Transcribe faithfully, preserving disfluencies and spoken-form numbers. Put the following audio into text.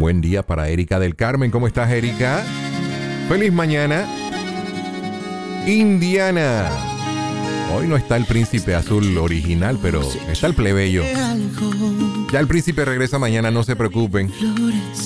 Buen día para Erika del Carmen. ¿Cómo estás, Erika? Feliz mañana. Indiana. Hoy no está el príncipe azul original, pero está el plebeyo. Ya el príncipe regresa mañana, no se preocupen.